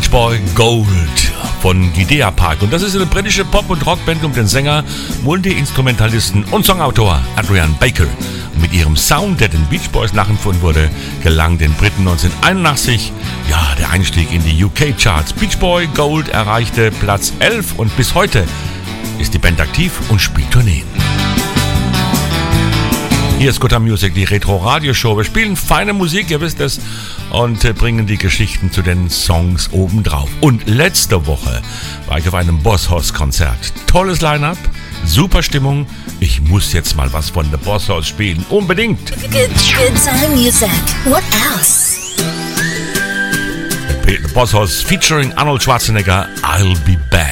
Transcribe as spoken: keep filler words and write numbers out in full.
Beach Boy Gold von Gidea Park. Und das ist eine britische Pop- und Rockband um den Sänger, Multi-Instrumentalisten und Songautor Adrian Baker. Mit ihrem Sound, der den Beach Boys nachempfunden wurde, gelang den Briten neunzehnhunderteinundachtzig ja, der Einstieg in die U K-Charts. Beach Boy Gold erreichte Platz elf und bis heute ist die Band aktiv und spielt Tourneen. Hier ist Gutter Music, die Retro-Radio-Show. Wir spielen feine Musik, ihr wisst es, und äh, bringen die Geschichten zu den Songs obendrauf. Und letzte Woche war ich auf einem Boss Hoss Konzert. Tolles Line-Up, super Stimmung. Ich muss jetzt mal was von The Boss Hoss spielen. Unbedingt. Good, good time music. What else? The Boss Hoss featuring Arnold Schwarzenegger, I'll Be Back.